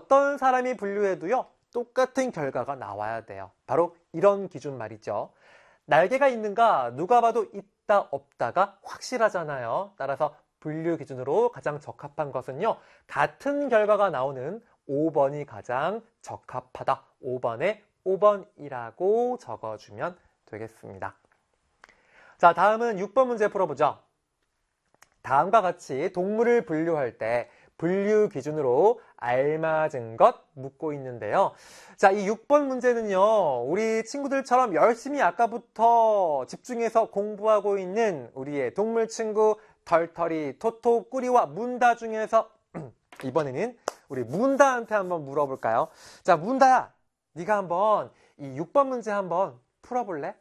어떤 사람이 분류해도요, 똑같은 결과가 나와야 돼요. 바로 이런 기준 말이죠. 날개가 있는가 누가 봐도 있다 없다가 확실하잖아요. 따라서 분류 기준으로 가장 적합한 것은요, 같은 결과가 나오는 5번이 가장 적합하다. 5번에 5번이라고 적어주면 되겠습니다. 자, 다음은 6번 문제 풀어보죠. 다음과 같이 동물을 분류할 때 분류 기준으로 알맞은 것 묻고 있는데요. 자, 이 6번 문제는요, 우리 친구들처럼 열심히 아까부터 집중해서 공부하고 있는 우리의 동물 친구 털털이, 토토, 꾸리와 문다 중에서 이번에는 우리 문다한테 한번 물어볼까요? 자, 문다야, 네가 한번 이 6번 문제 한번 풀어볼래?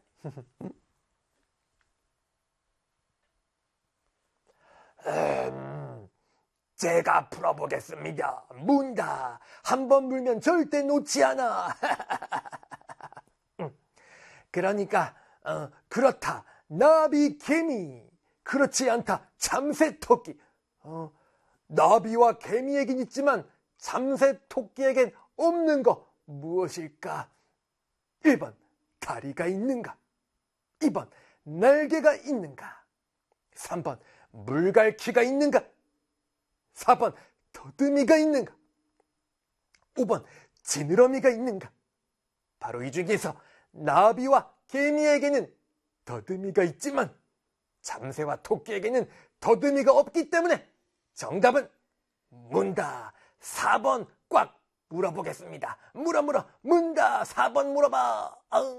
제가 풀어보겠습니다. 문다. 한번 물면 절대 놓지 않아. 그러니까 그렇다. 나비 개미. 그렇지 않다. 참새 토끼. 나비와 개미에겐 있지만 참새 토끼에겐 없는 거 무엇일까? 1번 다리가 있는가? 2번 날개가 있는가? 3번 물갈퀴가 있는가? 4번 더듬이가 있는가? 5번 지느러미가 있는가? 바로 이 중에서 나비와 개미에게는 더듬이가 있지만 참새와 토끼에게는 더듬이가 없기 때문에 정답은 문다. 4번 꽉 물어보겠습니다. 물어 문다. 4번 물어봐.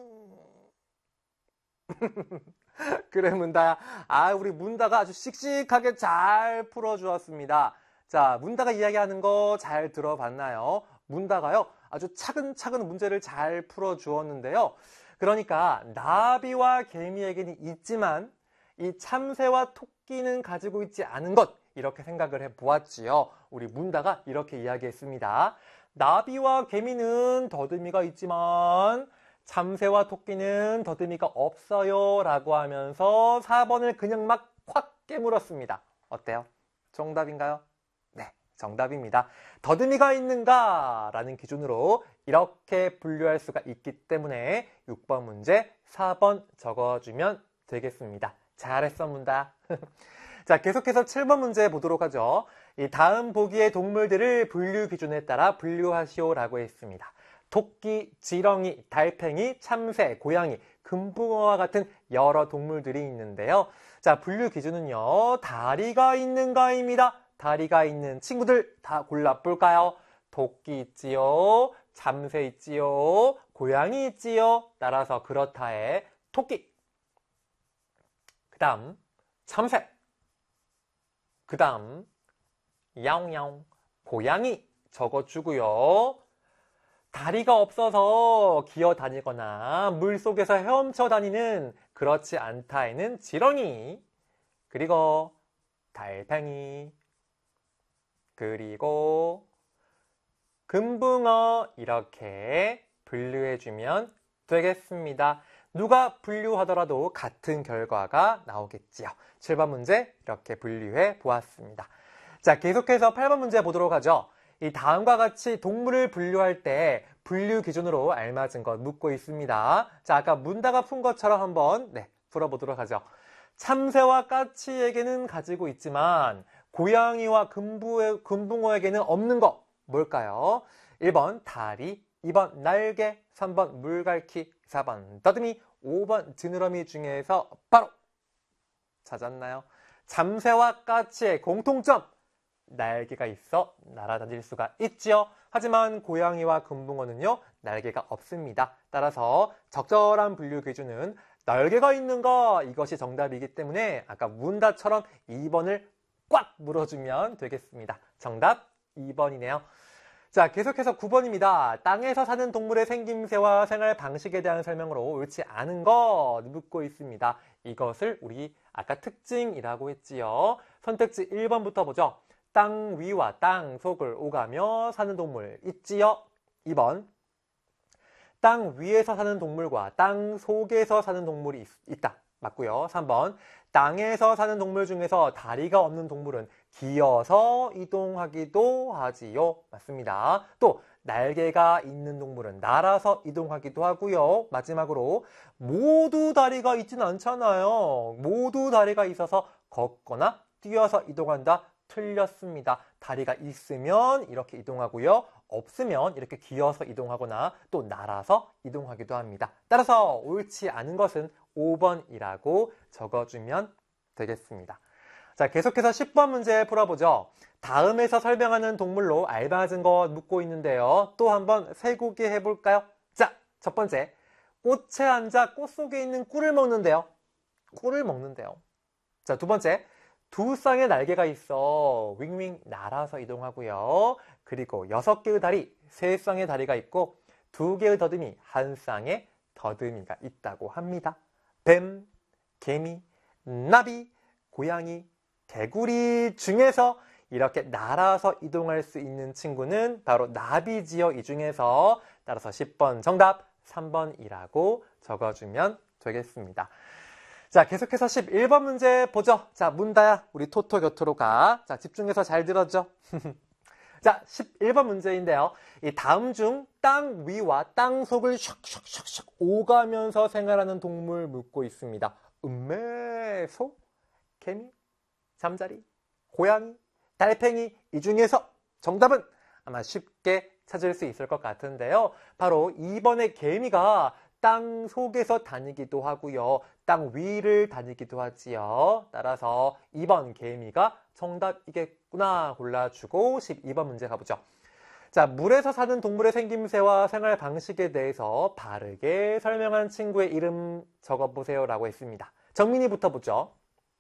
그래, 문다야. 우리 문다가 아주 씩씩하게 잘 풀어주었습니다. 자, 문다가 이야기하는 거 잘 들어봤나요? 문다가요, 아주 차근차근 문제를 잘 풀어주었는데요. 그러니까 나비와 개미에게는 있지만 이 참새와 토끼는 가지고 있지 않은 것, 이렇게 생각을 해보았지요. 우리 문다가 이렇게 이야기했습니다. 나비와 개미는 더듬이가 있지만 참새와 토끼는 더듬이가 없어요 라고 하면서 4번을 그냥 막 확 깨물었습니다. 어때요? 정답인가요? 네, 정답입니다. 더듬이가 있는가? 라는 기준으로 이렇게 분류할 수가 있기 때문에 6번 문제 4번 적어주면 되겠습니다. 잘했어, 문다. 자, 계속해서 7번 문제 보도록 하죠. 이 다음 보기의 동물들을 분류 기준에 따라 분류하시오 라고 했습니다. 토끼, 지렁이, 달팽이, 참새, 고양이, 금붕어와 같은 여러 동물들이 있는데요. 자, 분류 기준은요, 다리가 있는가입니다. 다리가 있는 친구들 다 골라볼까요? 토끼 있지요, 참새 있지요, 고양이 있지요. 따라서 그렇다에 토끼, 그 다음 참새, 그 다음 야옹야옹, 고양이 적어주고요. 다리가 없어서 기어다니거나 물속에서 헤엄쳐 다니는 그렇지 않다에는 지렁이, 그리고 달팽이, 그리고 금붕어 이렇게 분류해주면 되겠습니다. 누가 분류하더라도 같은 결과가 나오겠지요. 7번 문제 이렇게 분류해 보았습니다. 자, 계속해서 8번 문제 보도록 하죠. 이 다음과 같이 동물을 분류할 때 분류 기준으로 알맞은 것 묻고 있습니다. 자, 아까 문다가 푼 것처럼 한번 풀어보도록 하죠. 참새와 까치에게는 가지고 있지만 고양이와 금붕어에게는 없는 거 뭘까요? 1번 다리, 2번 날개, 3번 물갈퀴, 4번 더듬이, 5번 지느러미 중에서 바로 찾았나요? 참새와 까치의 공통점! 날개가 있어 날아다닐 수가 있지요. 하지만 고양이와 금붕어는요, 날개가 없습니다. 따라서 적절한 분류 기준은 날개가 있는가? 이것이 정답이기 때문에 아까 문다처럼 2번을 꽉 물어주면 되겠습니다. 정답 2번이네요. 자, 계속해서 9번입니다. 땅에서 사는 동물의 생김새와 생활 방식에 대한 설명으로 옳지 않은 것 묻고 있습니다. 이것을 우리 아까 특징이라고 했지요. 선택지 1번부터 보죠. 땅 위와 땅 속을 오가며 사는 동물 있지요? 2번, 땅 위에서 사는 동물과 땅 속에서 사는 동물이 있다. 맞고요. 3번, 땅에서 사는 동물 중에서 다리가 없는 동물은 기어서 이동하기도 하지요. 맞습니다. 또 날개가 있는 동물은 날아서 이동하기도 하고요. 마지막으로 모두 다리가 있진 않잖아요. 모두 다리가 있어서 걷거나 뛰어서 이동한다. 틀렸습니다. 다리가 있으면 이렇게 이동하고요. 없으면 이렇게 기어서 이동하거나 또 날아서 이동하기도 합니다. 따라서 옳지 않은 것은 5번이라고 적어주면 되겠습니다. 자, 계속해서 10번 문제 풀어보죠. 다음에서 설명하는 동물로 알맞은 것 묻고 있는데요. 또 한번 세고기 해볼까요? 자, 첫 번째. 꽃에 앉아 꽃 속에 있는 꿀을 먹는데요. 꿀을 먹는데요. 자, 두 번째. 두 쌍의 날개가 있어 윙윙 날아서 이동하고요. 그리고 6개의 다리, 3쌍의 다리가 있고 2개의 더듬이, 1쌍의 더듬이가 있다고 합니다. 뱀, 개미, 나비, 고양이, 개구리 중에서 이렇게 날아서 이동할 수 있는 친구는 바로 나비지요. 이 중에서 따라서 10번 정답 3번이라고 적어주면 되겠습니다. 자, 계속해서 11번 문제 보죠. 자, 문다야, 우리 토토 곁으로 가. 자, 집중해서 잘 들었죠? 자, 11번 문제인데요. 이 다음 중 땅 위와 땅 속을 샥샥샥샥 오가면서 생활하는 동물 묻고 있습니다. 음메, 소, 개미, 잠자리, 고양이, 달팽이, 이 중에서 정답은 아마 쉽게 찾을 수 있을 것 같은데요. 바로 2번의 개미가 땅 속에서 다니기도 하고요. 땅 위를 다니기도 하지요. 따라서 2번 개미가 정답이겠구나 골라주고 12번 문제 가보죠. 자, 물에서 사는 동물의 생김새와 생활 방식에 대해서 바르게 설명한 친구의 이름 적어보세요 라고 했습니다. 정민이부터 보죠.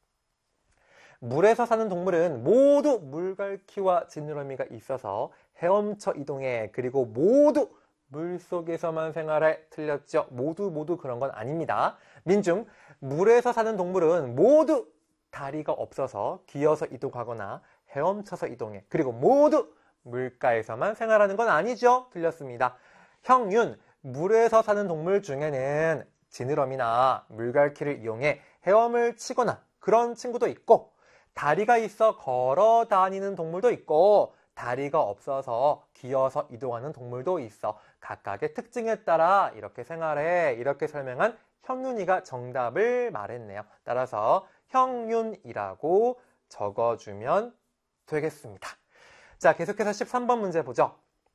물에서 사는 동물은 모두 물갈퀴와 지느러미가 있어서 헤엄쳐 이동해. 그리고 모두 물속에서만 생활해. 틀렸죠? 모두 그런 건 아닙니다. 민중, 물에서 사는 동물은 모두 다리가 없어서 기어서 이동하거나 헤엄쳐서 이동해. 그리고 모두 물가에서만 생활하는 건 아니죠? 틀렸습니다. 형윤, 물에서 사는 동물 중에는 지느러미나 물갈퀴를 이용해 헤엄을 치거나 그런 친구도 있고, 다리가 있어 걸어 다니는 동물도 있고, 다리가 없어서 기어서 이동하는 동물도 있어. 각각의 특징에 따라 이렇게 생활해. 이렇게 설명한 형윤이가 정답을 말했네요. 따라서 형윤이라고 적어주면 되겠습니다. 자, 계속해서 13번 문제 보죠.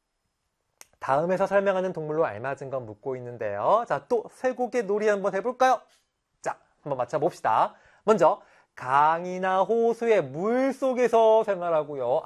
다음에서 설명하는 동물로 알맞은 건 묻고 있는데요. 자, 또 쇠고개 놀이 한번 해볼까요? 자, 한번 맞춰봅시다. 먼저 강이나 호수의 물속에서 생활하고요.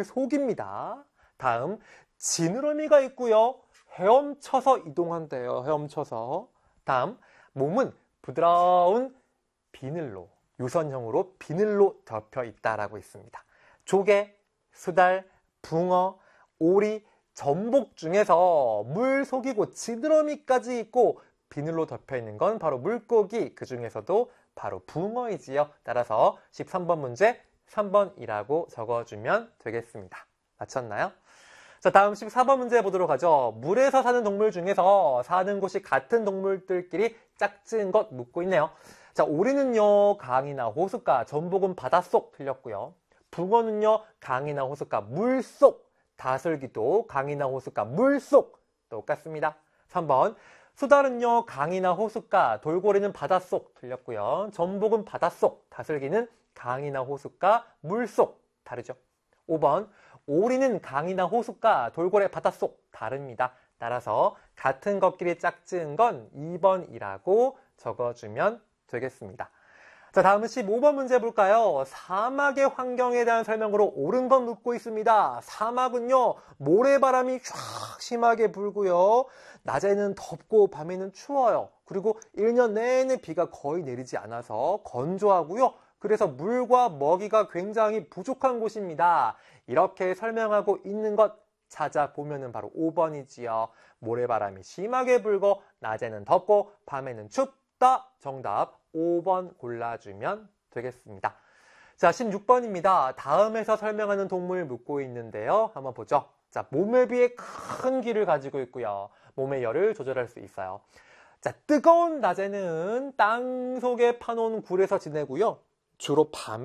물속입니다. 다음 지느러미가 있고요. 헤엄쳐서 이동한대요. 헤엄쳐서. 다음 몸은 부드러운 비늘로, 유선형으로 비늘로 덮여 있다라고 있습니다. 조개, 수달, 붕어, 오리, 전복 중에서 물속이고 지느러미까지 있고 비늘로 덮여 있는 건 바로 물고기, 그 중에서도 바로 붕어이지요. 따라서 13번 문제 3번이라고 적어주면 되겠습니다. 맞췄나요? 자, 다음 14번 문제 보도록 하죠. 물에서 사는 동물 중에서 사는 곳이 같은 동물들끼리 짝지은 것 묻고 있네요. 자, 오리는요, 강이나 호숫가, 전복은 바닷속 틀렸고요. 붕어는요, 강이나 호숫가, 물속, 다슬기도 강이나 호숫가, 물속 똑같습니다. 3번 수달은요, 강이나 호숫가, 돌고래는 바닷속 틀렸고요. 전복은 바닷속, 다슬기는 강이나 호숫가, 물속 다르죠. 5번 오리는 강이나 호숫가, 돌고래 바닷속 다릅니다. 따라서 같은 것끼리 짝지은 건 2번이라고 적어주면 되겠습니다. 자, 다음은 15번 문제 볼까요? 사막의 환경에 대한 설명으로 옳은 건 묻고 있습니다. 사막은요, 모래바람이 쫙 심하게 불고요. 낮에는 덥고 밤에는 추워요. 그리고 1년 내내 비가 거의 내리지 않아서 건조하고요. 그래서 물과 먹이가 굉장히 부족한 곳입니다. 이렇게 설명하고 있는 것 찾아보면 바로 5번이지요. 모래바람이 심하게 불고 낮에는 덥고 밤에는 춥다. 정답 5번 골라주면 되겠습니다. 자, 16번입니다. 다음에서 설명하는 동물 묻고 있는데요. 한번 보죠. 자, 몸에 비해 큰 귀를 가지고 있고요. 몸의 열을 조절할 수 있어요. 자, 뜨거운 낮에는 땅 속에 파놓은 굴에서 지내고요. 주로 밤에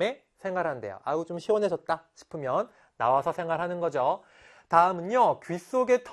생활한대요. 아우 좀 시원해졌다 싶으면 나와서 생활하는 거죠. 다음은요. 귀 속에